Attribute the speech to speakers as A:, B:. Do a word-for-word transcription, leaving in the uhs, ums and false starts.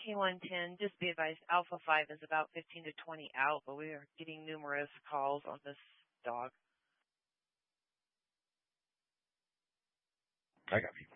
A: K one ten, just be advised, Alpha five is about fifteen to twenty out, but we are getting numerous calls on this dog.
B: I got people.